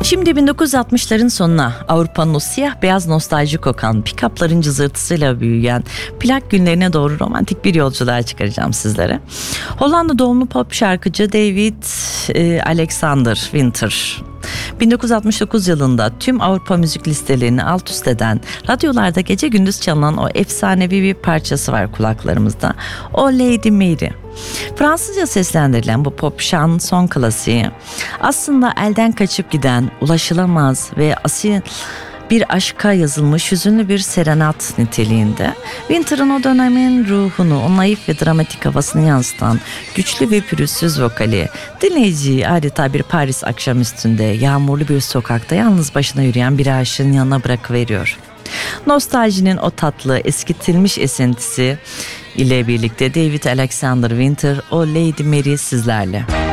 Şimdi 1960'ların sonuna Avrupa'nın o siyah beyaz nostalji kokan pick-up'ların cızırtısıyla büyüyen plak günlerine doğru romantik bir yolculuğa çıkaracağım sizlere. Hollanda doğumlu pop şarkıcı David Alexander Winter 1969 yılında tüm Avrupa müzik listelerini alt üst eden, radyolarda gece gündüz çalınan o efsanevi bir parçası var kulaklarımızda. O Lady Mary. Fransızca seslendirilen bu pop şanson klasiği aslında elden kaçıp giden, ulaşılamaz ve asil bir aşka yazılmış hüzünlü bir serenat niteliğinde. Winter'ın o dönemin ruhunu, o naif ve dramatik havasını yansıtan güçlü ve pürüzsüz vokali dinleyiciyi adeta bir Paris akşamüstünde yağmurlu bir sokakta yalnız başına yürüyen bir aşığın yanına bırakıveriyor. Nostaljinin o tatlı, eskitilmiş esintisi ile birlikte David Alexander Winter, o Lady Mary sizlerle.